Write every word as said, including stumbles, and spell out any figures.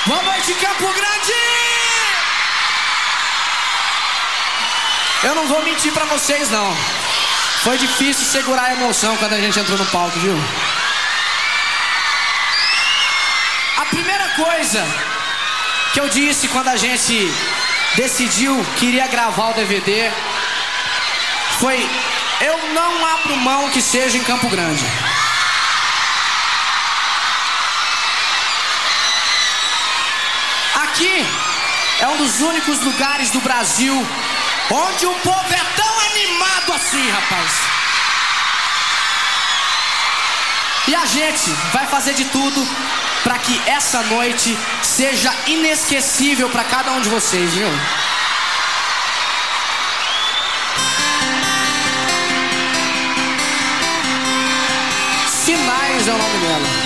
Boa noite, Campo Grande! Eu não vou mentir pra vocês, não. Foi difícil segurar a emoção quando a gente entrou no palco, viu? A primeira coisa que eu disse quando a gente decidiu que iria gravar o D V D foi: eu não abro mão que seja em Campo Grande. Aqui é um dos únicos lugares do Brasil onde o povo é tão animado assim, rapaz. E a gente vai fazer de tudo para que essa noite seja inesquecível para cada um de vocês, viu? Sinais é o nome dela.